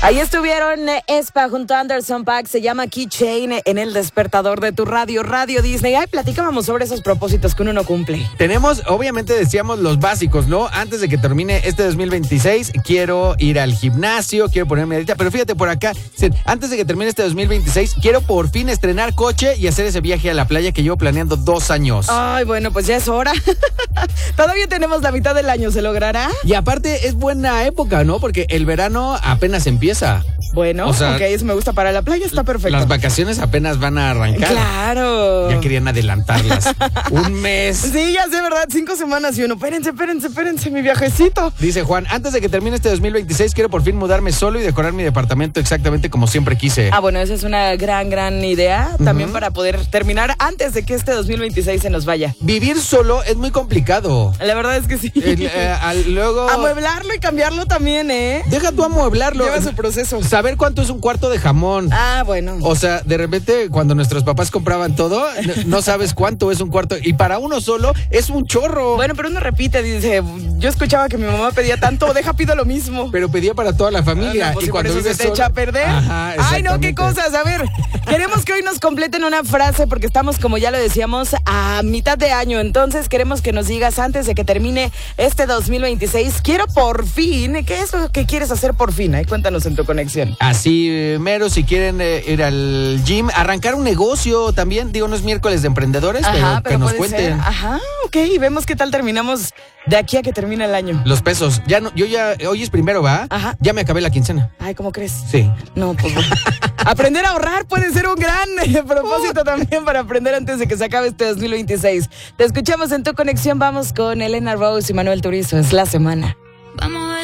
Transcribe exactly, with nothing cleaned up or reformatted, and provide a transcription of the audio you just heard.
Ahí estuvieron eh, Espa junto a Anderson .Paak, se llama Keychain en el despertador de tu radio, Radio Disney. Ay, platicábamos sobre esos propósitos que uno no cumple. Tenemos, obviamente decíamos los básicos, ¿no? Antes de que termine este dos mil veintiséis, quiero ir al gimnasio, quiero ponerme a dieta, pero fíjate por acá, antes de que termine este dos mil veintiséis, quiero por fin estrenar coche y hacer ese viaje a la playa que llevo planeando dos años. Ay, bueno, pues ya es hora. Todavía tenemos la mitad del año, ¿se logrará? Y aparte es buena época, ¿no? Porque el verano apenas empieza. Bueno, o sea, ok, eso me gusta. Para la playa está perfecto. Las vacaciones apenas van a arrancar. Claro. Ya querían adelantarlas. Un mes. Sí, ya sé, ¿verdad? Cinco semanas y uno. Espérense, espérense, espérense, mi viajecito. Dice Juan, antes de que termine este dos mil veintiséis, quiero por fin mudarme solo y decorar mi departamento exactamente como siempre quise. Ah, bueno, esa es una gran, gran idea. También uh-huh. para poder terminar antes de que este dos mil veintiséis se nos vaya. Vivir solo es muy complicado. La verdad es que sí. El, eh, al, luego... Amueblarlo y cambiarlo también, ¿eh? Deja tú amueblarlo. Lleva su proceso. Saber cuánto es un cuarto de jamón. Ah, bueno. O sea, de repente cuando nuestros papás compraban todo, no sabes cuánto es un cuarto. Y para uno solo es un chorro. Bueno, pero uno repite, dice, yo escuchaba que mi mamá pedía tanto, deja pido lo mismo. Pero pedía para toda la familia. Ah, no, pues y cuando por eso se te solo... echa a perder. Ajá, ay, no, qué cosas. A ver, queremos que hoy nos completen una frase porque estamos, como ya lo decíamos, a mitad de año. Entonces queremos que nos digas antes de que termine este dos mil veintiséis, quiero por fin, ¿qué es lo que quieres hacer por fin? Ahí cuéntanos en tu conexión. Así mero, si quieren eh, ir al gym, arrancar un negocio también, digo, no es miércoles de emprendedores, Ajá, pero, pero que nos cuenten. Ser. Ajá, ok, y vemos qué tal terminamos de aquí a que termine el año. Los pesos, ya no, yo ya, hoy es primero, ¿va? Ajá. Ya me acabé la quincena. Ay, ¿cómo crees? Sí. No, pues bueno. Aprender a ahorrar puede ser un gran eh, propósito uh. también para aprender antes de que se acabe este dos mil veintiséis. Te escuchamos en tu conexión, vamos con Elena Rose y Manuel Turizo, es la semana. Vamos.